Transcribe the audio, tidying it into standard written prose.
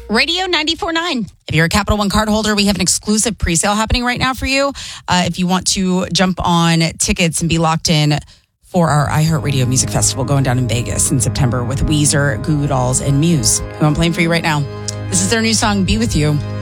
Radio 94.9. If you're a Capital One card holder, we have an exclusive pre-sale happening right now for you. If you want to jump on tickets and be locked in for our iHeartRadio Music Festival going down in Vegas in September with Weezer, Goo Goo Dolls, and Muse, who I'm playing for you right now. This is their new song, Be With You.